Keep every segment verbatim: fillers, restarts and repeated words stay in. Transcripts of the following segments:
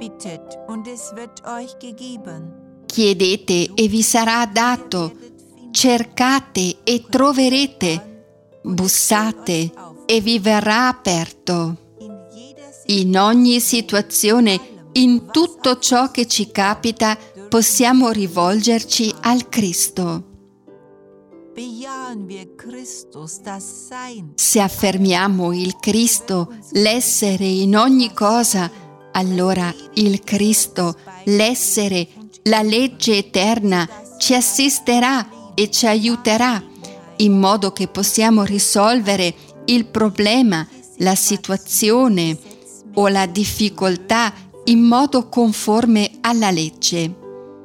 bittet und es wird euch gegeben. Chiedete e vi sarà dato, cercate e troverete, bussate e vi verrà aperto. In ogni situazione, in tutto ciò che ci capita, possiamo rivolgerci al Cristo. Se affermiamo il Cristo, l'essere in ogni cosa, allora il Cristo, l'essere, la legge eterna, ci assisterà e ci aiuterà, in modo che possiamo risolvere il problema, la situazione o la difficoltà in modo conforme alla legge.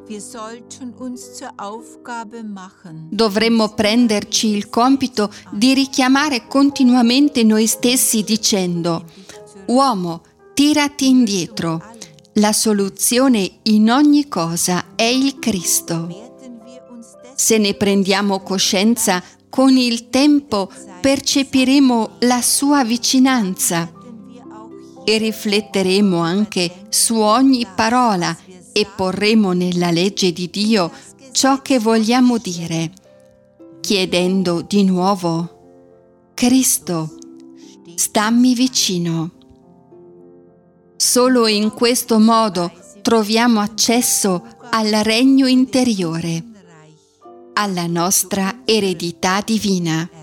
Dovremmo prenderci il compito di richiamare continuamente noi stessi dicendo: uomo, tirati indietro. La soluzione in ogni cosa è il Cristo. Se ne prendiamo coscienza, con il tempo percepiremo la sua vicinanza e rifletteremo anche su ogni parola e porremo nella legge di Dio ciò che vogliamo dire, chiedendo di nuovo: Cristo, stammi vicino. Solo in questo modo troviamo accesso al regno interiore, alla nostra eredità divina.